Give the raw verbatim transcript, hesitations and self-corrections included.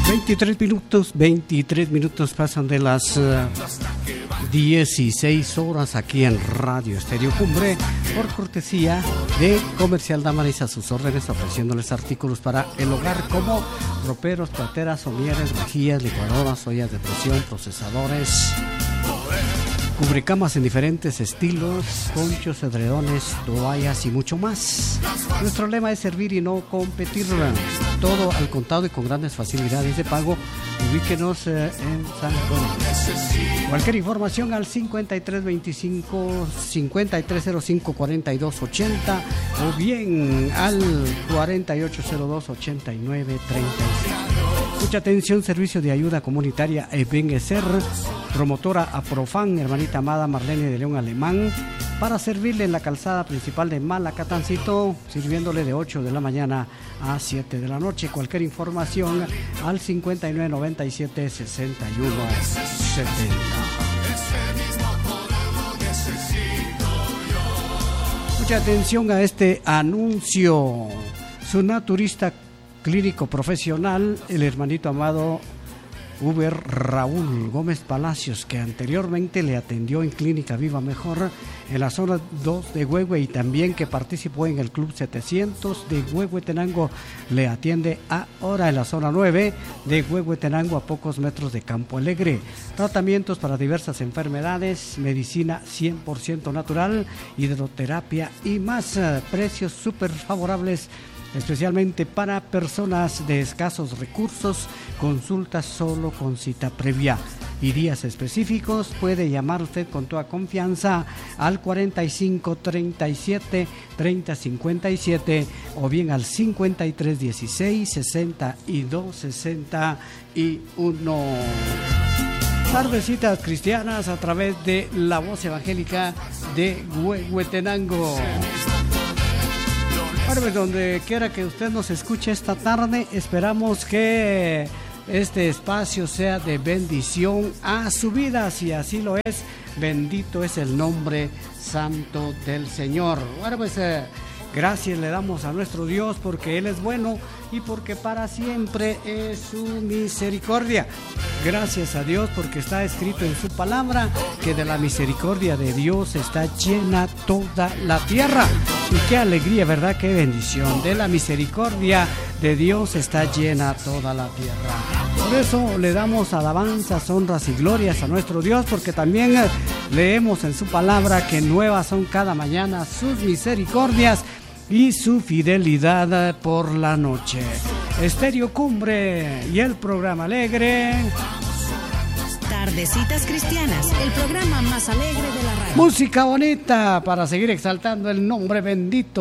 veintitrés minutos, veintitrés minutos pasan de las uh, dieciséis horas aquí en Radio Estéreo Cumbre, por cortesía de Comercial Damaris, a sus órdenes, ofreciéndoles artículos para el hogar como roperos, plateras, somieres, vajillas, licuadoras, ollas de presión, procesadores, cubrecamas en diferentes estilos, ponchos, edredones, toallas y mucho más. Nuestro lema es servir y no competir. Todo al contado y con grandes facilidades de pago. Ubíquenos eh, en San Juan. Cualquier información al cincuenta y tres veinticinco, cincuenta y tres cero cinco, cuarenta y dos ochenta o bien al cuarenta y ocho cero dos, ochenta y nueve treinta y seis. Mucha atención, servicio de ayuda comunitaria Ebenezer, promotora Aprofan, hermanita amada Marlene de León Alemán, para servirle en la calzada principal de Malacatancito, sirviéndole de ocho de la mañana a siete de la noche. Cualquier información al cincuenta y nueve noventa y siete, sesenta y uno setenta. Mucha atención a este anuncio. Su naturista clínico profesional, el hermanito amado Uber Raúl Gómez Palacios, que anteriormente le atendió en Clínica Viva Mejor en la zona dos de Huehue y también que participó en el Club setecientos de Huehuetenango, le atiende ahora en la zona nueve de Huehuetenango, a pocos metros de Campo Alegre. Tratamientos para diversas enfermedades, medicina cien por ciento natural, hidroterapia y más. Precios súper favorables, especialmente para personas de escasos recursos. Consultas solo con cita previa y días específicos. Puede llamar usted con toda confianza al cuarenta y cinco treinta y siete treinta cincuenta y siete o bien al cincuenta y tres dieciséis sesenta y dos sesenta y uno. Tardecitas cristianas a través de la voz evangélica de Huehuetenango. Bueno, pues donde quiera que usted nos escuche esta tarde, esperamos que este espacio sea de bendición a su vida. Si así lo es, bendito es el nombre santo del Señor. Bueno, pues eh, gracias le damos a nuestro Dios porque Él es bueno y porque para siempre es su misericordia. Gracias a Dios porque está escrito en su palabra que de la misericordia de Dios está llena toda la tierra. Y qué alegría, ¿verdad? Qué bendición. De la misericordia de Dios está llena toda la tierra. Por eso le damos alabanzas, honras y glorias a nuestro Dios, porque también leemos en su palabra que nuevas son cada mañana sus misericordias y su fidelidad por la noche. Estéreo Cumbre y el programa alegre Tardecitas Cristianas, el programa más alegre de la radio. Música bonita para seguir exaltando el nombre bendito